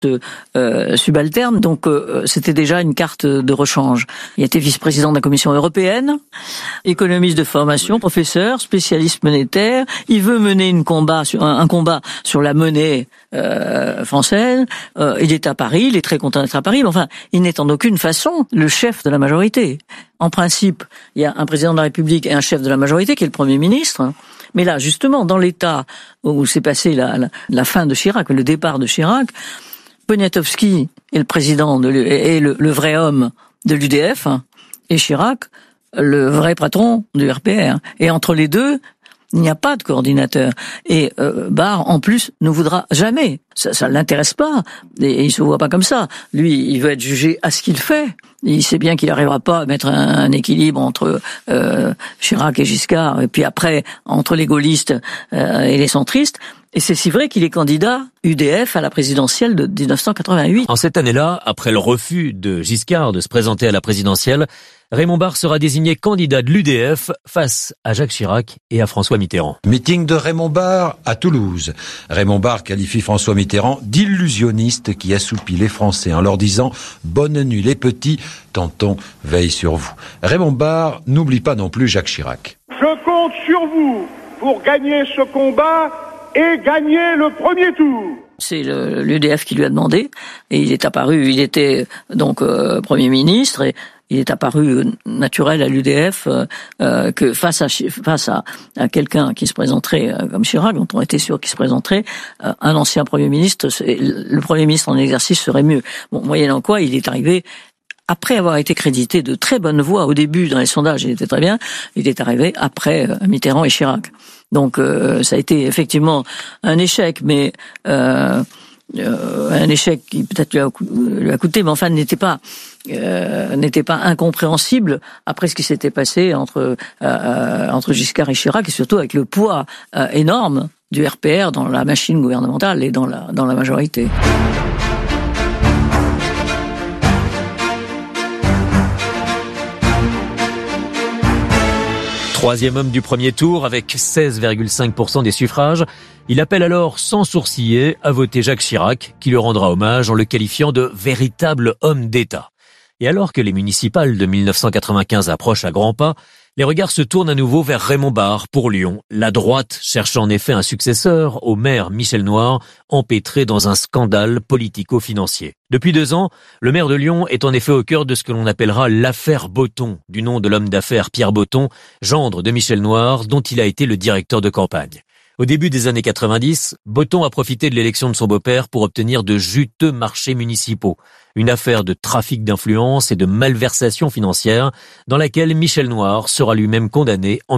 subalterne, donc c'était déjà une carte de rechange. Il était vice-président de la Commission européenne, économiste de formation, professeur, spécialiste monétaire. Il veut mener un combat sur la monnaie française. Il est à Paris, il est très content d'être à Paris, mais enfin, il n'est en aucune façon le chef de la majorité. En principe, il y a un président de la République et un chef de la majorité qui est le Premier ministre. Mais là, justement, dans l'état où s'est passé la fin de Chirac, le départ de Chirac, Poniatowski est le président est le vrai homme de l'UDF, et Chirac, le vrai patron du RPR. Et entre les deux, il n'y a pas de coordinateur. Et Barre, en plus, ne voudra jamais. Ça l'intéresse pas. Et il se voit pas comme ça. Lui, il veut être jugé à ce qu'il fait. Il sait bien qu'il n'arrivera pas à mettre un équilibre entre Chirac et Giscard, et puis après, entre les gaullistes et les centristes. Et c'est si vrai qu'il est candidat UDF à la présidentielle de 1988. En cette année-là, après le refus de Giscard de se présenter à la présidentielle, Raymond Barre sera désigné candidat de l'UDF face à Jacques Chirac et à François Mitterrand. Meeting de Raymond Barre à Toulouse. Raymond Barre qualifie François Mitterrand d'illusionniste qui assoupit les Français en leur disant « Bonne nuit les petits, tonton veille sur vous ». Raymond Barre n'oublie pas non plus Jacques Chirac. Je compte sur vous pour gagner ce combat et gagner le premier tour. C'est l'UDF qui lui a demandé, et il est apparu, il était donc Premier ministre, et il est apparu naturel à l'UDF que face à quelqu'un qui se présenterait comme Chirac, dont on était sûr qu'il se présenterait, un ancien Premier ministre, le Premier ministre en exercice serait mieux. Bon, moyennant quoi, il est arrivé après avoir été crédité de très bonne voix au début dans les sondages, il était très bien, il est arrivé après Mitterrand et Chirac. Donc ça a été effectivement un échec, mais un échec qui peut-être lui a coûté, mais enfin n'était pas incompréhensible après ce qui s'était passé entre Giscard et Chirac, et surtout avec le poids énorme du RPR dans la machine gouvernementale et dans la majorité. Troisième homme du premier tour avec 16,5% des suffrages, il appelle alors sans sourciller à voter Jacques Chirac, qui lui rendra hommage en le qualifiant de véritable homme d'État. Et alors que les municipales de 1995 approchent à grands pas, les regards se tournent à nouveau vers Raymond Barre pour Lyon. La droite cherche en effet un successeur au maire Michel Noir, empêtré dans un scandale politico-financier. Depuis 2 ans, le maire de Lyon est en effet au cœur de ce que l'on appellera l'affaire Botton, du nom de l'homme d'affaires Pierre Botton, gendre de Michel Noir, dont il a été le directeur de campagne. Au début des années 90, Botton a profité de l'élection de son beau-père pour obtenir de juteux marchés municipaux. Une affaire de trafic d'influence et de malversation financière dans laquelle Michel Noir sera lui-même condamné en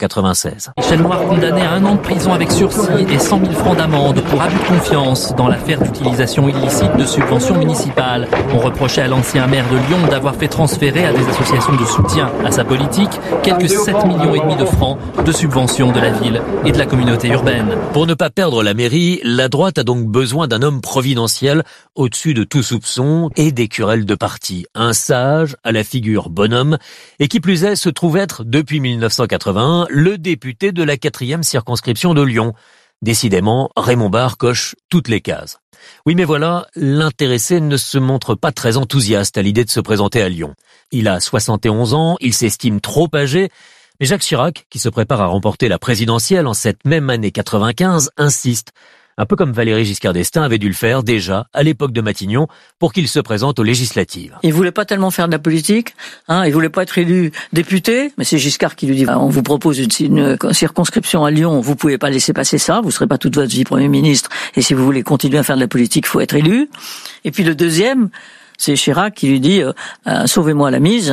1996. Michel Noir condamné à 1 an de prison avec sursis et 100 000 francs d'amende pour abus de confiance dans l'affaire d'utilisation illicite de subventions municipales. On reprochait à l'ancien maire de Lyon d'avoir fait transférer à des associations de soutien à sa politique quelques 7,5 millions de francs de subventions de la ville et de la communauté urbaine. Pour ne pas perdre la mairie, la droite a donc besoin d'un homme providentiel au-dessus de tout soupçon et des querelles de parti. Un sage à la figure bonhomme et qui plus est se trouve être, depuis 1981, le député de la 4e circonscription de Lyon. Décidément, Raymond Barre coche toutes les cases. Oui, mais voilà, l'intéressé ne se montre pas très enthousiaste à l'idée de se présenter à Lyon. Il a 71 ans, il s'estime trop âgé, mais Jacques Chirac, qui se prépare à remporter la présidentielle en cette même année 95, insiste. Un peu comme Valéry Giscard d'Estaing avait dû le faire déjà à l'époque de Matignon pour qu'il se présente aux législatives. Il voulait pas tellement faire de la politique, il voulait pas être élu député, mais c'est Giscard qui lui dit on vous propose une circonscription à Lyon, vous pouvez pas laisser passer ça, vous serez pas toute votre vie Premier ministre, et si vous voulez continuer à faire de la politique, il faut être élu. Et puis le deuxième, c'est Chirac qui lui dit sauvez-moi la mise.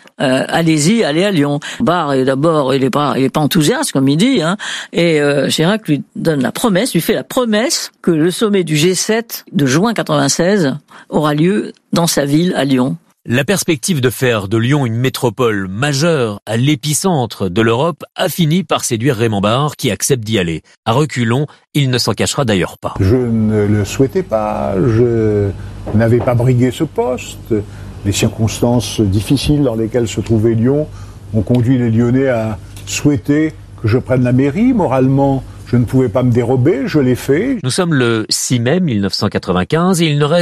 Allez-y, allez à Lyon. Barre, d'abord, il est pas enthousiaste, comme il dit, et Chirac lui fait la promesse que le sommet du G7 de juin 96 aura lieu dans sa ville, à Lyon. La perspective de faire de Lyon une métropole majeure à l'épicentre de l'Europe a fini par séduire Raymond Barre, qui accepte d'y aller. À reculons, il ne s'en cachera d'ailleurs pas. Je ne le souhaitais pas, je n'avais pas brigué ce poste. Les circonstances difficiles dans lesquelles se trouvait Lyon ont conduit les Lyonnais à souhaiter que je prenne la mairie. Moralement, je Je ne pouvais pas me dérober, je l'ai fait. Nous sommes le 6 mai 1995 et il ne reste